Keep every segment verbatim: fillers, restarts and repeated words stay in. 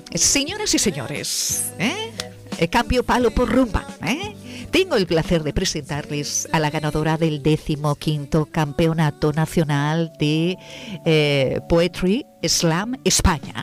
Señoras y señores, ¿eh? Cambio palo por rumba, ¿eh? Tengo el placer de presentarles a la ganadora del decimoquinto Campeonato Nacional de eh, Poetry Slam España.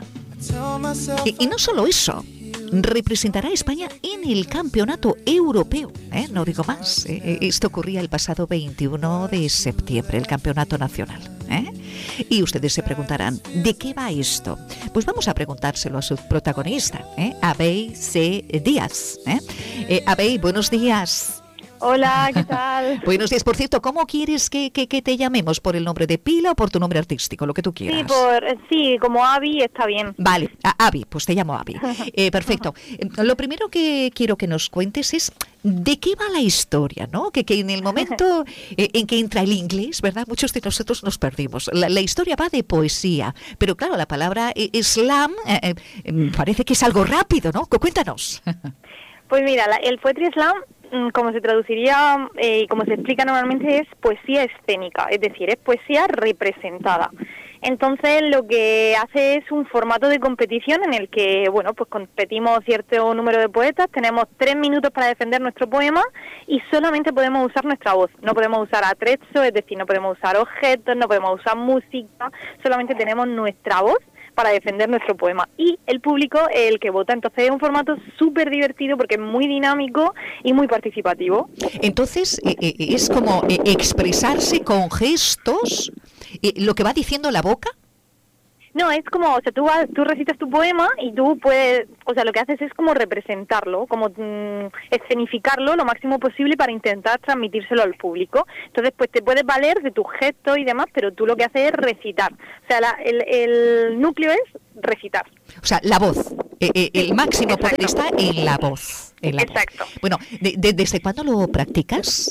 Y, y no solo eso, representará a España en el Campeonato Europeo, ¿eh? No digo más. ¿eh? Esto ocurría el pasado veintiuno de septiembre, el Campeonato Nacional. ¿eh? Y ustedes se preguntarán, ¿de qué va esto? Pues vamos a preguntárselo a su protagonista, ¿eh? Abey C. Díaz. ¿eh? Eh, Abey, buenos días. Hola, ¿qué tal? Buenos días. Por cierto, ¿cómo quieres que, que, que te llamemos? ¿Por el nombre de pila o por tu nombre artístico? Lo que tú quieras. Sí, por, sí como Abby está bien. Vale, Abby, pues te llamo Abby. Eh, perfecto. Lo primero que quiero que nos cuentes es de qué va la historia, ¿no? Que, que en el momento eh, en que entra el inglés, ¿verdad? Muchos de nosotros nos perdimos. La, la historia va de poesía, pero claro, la palabra eh, slam eh, eh, parece que es algo rápido, ¿no? Cuéntanos. Pues mira, la, el Poetry Slam, como se traduciría eh, y como se explica normalmente, es poesía escénica, es decir, es poesía representada. Entonces lo que hace es un formato de competición en el que, bueno, pues competimos cierto número de poetas, tenemos tres minutos para defender nuestro poema y solamente podemos usar nuestra voz. No podemos usar atrezzo, es decir, no podemos usar objetos, no podemos usar música, solamente tenemos nuestra voz para defender nuestro poema. Y el público es el que vota. Entonces es un formato súper divertido porque es muy dinámico y muy participativo. Entonces eh, eh, es como eh, expresarse con gestos eh, lo que va diciendo la boca. No, es como, o sea, tú vas, tú recitas tu poema y tú puedes, o sea, lo que haces es como representarlo, como mmm, escenificarlo lo máximo posible para intentar transmitírselo al público. Entonces, pues te puedes valer de tus gestos y demás, pero tú lo que haces es recitar. O sea, la, el, el núcleo es recitar. O sea, la voz. Eh, eh, el máximo Exacto. poder está en la voz. En la Exacto. Voz. Bueno, de, de, ¿desde cuándo lo practicas?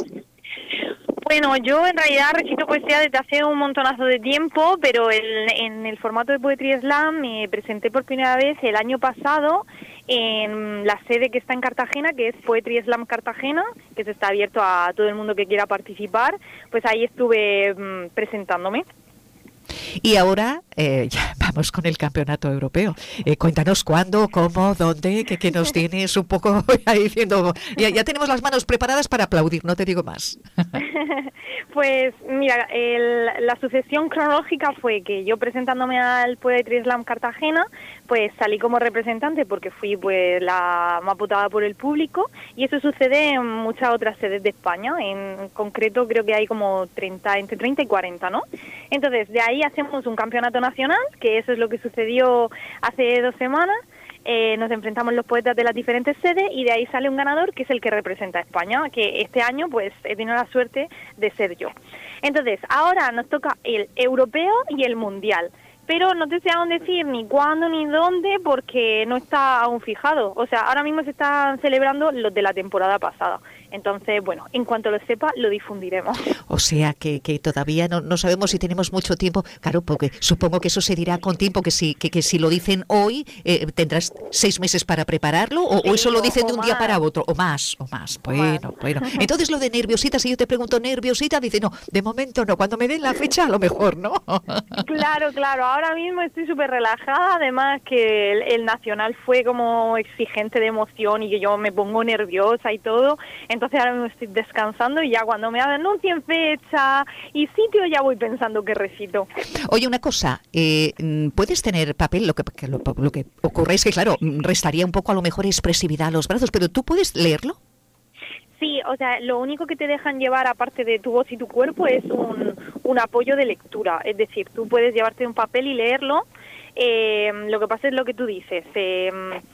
Bueno, yo en realidad recito poesía desde hace un montonazo de tiempo, pero el, en el formato de Poetry Slam me presenté por primera vez el año pasado en la sede que está en Cartagena, que es Poetry Slam Cartagena, que se está abierto a todo el mundo que quiera participar. Pues ahí estuve mmm, presentándome. Y ahora eh, ya vamos con el campeonato europeo. Eh, cuéntanos cuándo, cómo, dónde, que, que nos tienes un poco ya diciendo, ya, ya tenemos las manos preparadas para aplaudir, no te digo más. Pues mira, el, la sucesión cronológica fue que yo presentándome al Poetry Slam Cartagena, pues salí como representante porque fui pues la más votada por el público, y eso sucede en muchas otras sedes de España. En concreto creo que hay como treinta, entre treinta y cuarenta, ¿no? Entonces de ahí hacemos un campeonato nacional, que eso es lo que sucedió hace dos semanas. Eh, nos enfrentamos los poetas de las diferentes sedes y de ahí sale un ganador que es el que representa a España, que este año pues he tenido la suerte de ser yo. Entonces ahora nos toca el europeo y el mundial, pero no te sé aún decir ni cuándo ni dónde porque no está aún fijado. O sea, ahora mismo se están celebrando los de la temporada pasada. Entonces, bueno, en cuanto lo sepa, lo difundiremos. O sea, que, que todavía no, no sabemos si tenemos mucho tiempo. Claro, porque supongo que eso se dirá con tiempo, que si, que, que si lo dicen hoy, eh, tendrás seis meses para prepararlo, o, sí, o eso lo dicen de un más. día para otro, o más, o más. Bueno, más. bueno. Entonces, lo de nerviosita, si yo te pregunto nerviosita, dice, no, de momento no, cuando me den la fecha, a lo mejor, ¿no? Claro, claro, ahora mismo estoy súper relajada, además que el, el nacional fue como exigente de emoción y que yo me pongo nerviosa y todo. Entonces ahora mismo estoy descansando y ya cuando me anuncien fecha y sitio ya voy pensando qué recito. Oye, una cosa, eh, puedes tener papel, lo que, que lo, lo que ocurre es que, claro, restaría un poco a lo mejor expresividad a los brazos, pero ¿tú puedes leerlo? Sí, o sea, lo único que te dejan llevar aparte de tu voz y tu cuerpo es un, un apoyo de lectura, es decir, tú puedes llevarte un papel y leerlo, eh, lo que pasa es lo que tú dices, eh,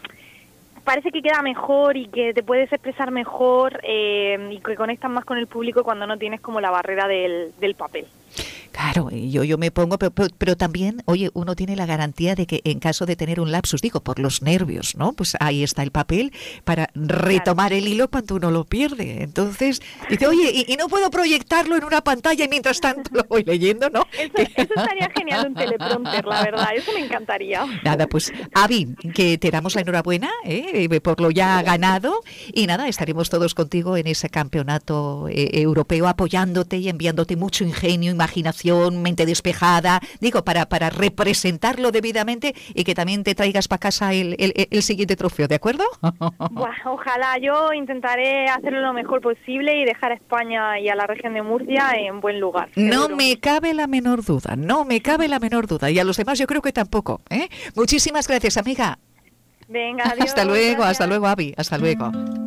parece que queda mejor y que te puedes expresar mejor eh, y que conectas más con el público cuando no tienes como la barrera del, del papel. Claro, yo, yo me pongo, pero, pero, pero también, oye, uno tiene la garantía de que en caso de tener un lapsus, digo, por los nervios, ¿no? Pues ahí está el papel para retomar claro. el hilo cuando uno lo pierde. Entonces, dice, oye, y, y no puedo proyectarlo en una pantalla y mientras tanto lo voy leyendo, ¿no? Eso, eso estaría genial, un teleprompter, la verdad, eso me encantaría. Nada, pues, Abby, que te damos la enhorabuena ¿eh? por lo ya ganado, y nada, estaremos todos contigo en ese campeonato eh, europeo apoyándote y enviándote mucho ingenio, imaginación imaginación, mente despejada, digo, para, para representarlo debidamente y que también te traigas para casa el, el, el siguiente trofeo, ¿de acuerdo? Bueno, ojalá, yo intentaré hacerlo lo mejor posible y dejar a España y a la región de Murcia en buen lugar. No seguro. me cabe la menor duda, no me cabe la menor duda. Y a los demás yo creo que tampoco, ¿eh? Muchísimas gracias, amiga. Venga, adiós. Hasta luego, gracias. hasta luego, Avi, hasta luego.